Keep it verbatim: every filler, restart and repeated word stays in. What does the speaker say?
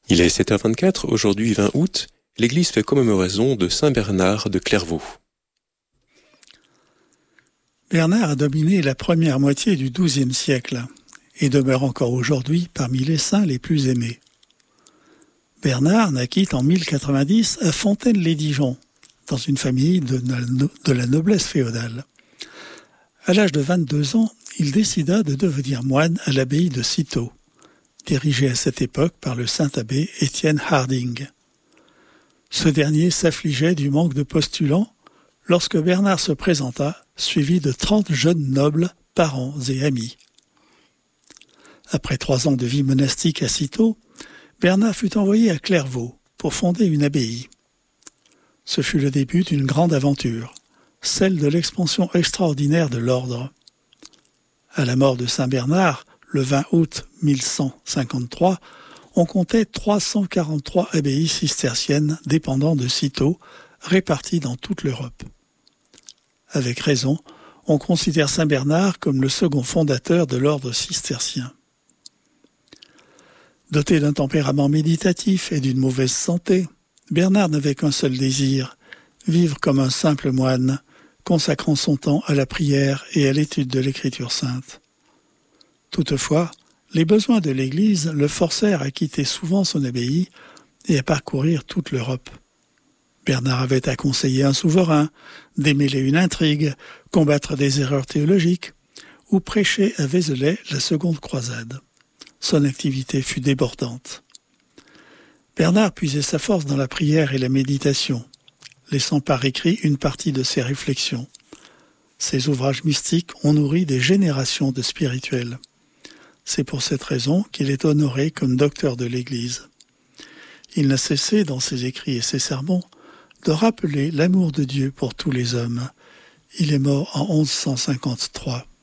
Il est sept heures vingt-quatre, aujourd'hui vingt août, l'église fait commémoration de Saint Bernard de Clairvaux. Bernard a dominé la première moitié du douzième siècle et demeure encore aujourd'hui parmi les saints les plus aimés. Bernard naquit en mille quatre-vingt-dix à Fontaine-lès-Dijon, dans une famille de, no- de la noblesse féodale. À l'âge de vingt-deux ans, il décida de devenir moine à l'abbaye de Cîteaux, dirigée à cette époque par le saint abbé Étienne Harding. Ce dernier s'affligeait du manque de postulants lorsque Bernard se présenta, suivi de trente jeunes nobles, parents et amis. Après trois ans de vie monastique à Cîteaux, Bernard fut envoyé à Clairvaux pour fonder une abbaye. Ce fut le début d'une grande aventure, celle de l'expansion extraordinaire de l'ordre. À la mort de Saint Bernard, le vingt août mille cent cinquante-trois, on comptait trois cent quarante-trois abbayes cisterciennes dépendant de Cîteaux, réparties dans toute l'Europe. Avec raison, on considère Saint Bernard comme le second fondateur de l'ordre cistercien. Doté d'un tempérament méditatif et d'une mauvaise santé, Bernard n'avait qu'un seul désir, vivre comme un simple moine, consacrant son temps à la prière et à l'étude de l'Écriture sainte. Toutefois, les besoins de l'Église le forcèrent à quitter souvent son abbaye et à parcourir toute l'Europe. Bernard avait à conseiller un souverain, démêler une intrigue, combattre des erreurs théologiques ou prêcher à Vézelay la seconde croisade. Son activité fut débordante. Bernard puisait sa force dans la prière et la méditation, laissant par écrit une partie de ses réflexions. Ses ouvrages mystiques ont nourri des générations de spirituels. C'est pour cette raison qu'il est honoré comme docteur de l'Église. Il n'a cessé, dans ses écrits et ses sermons, de rappeler l'amour de Dieu pour tous les hommes. Il est mort en onze cent cinquante-trois.